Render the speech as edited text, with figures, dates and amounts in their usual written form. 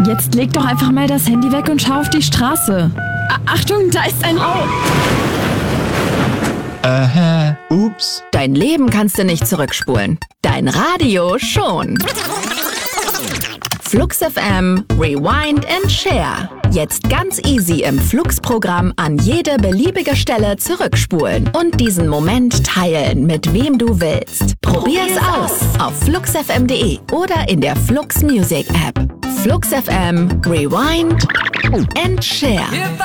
Jetzt leg doch einfach mal das Handy weg und schau auf die Straße. Achtung, da ist ein Auto. Ups. Dein Leben kannst du nicht zurückspulen. Dein Radio schon. Flux FM, Rewind and Share. Jetzt ganz easy im Flux-Programm an jede beliebige Stelle zurückspulen und diesen Moment teilen, mit wem du willst. Probier's aus auf fluxfm.de oder in der Flux Music App. Flux FM, Rewind and Share.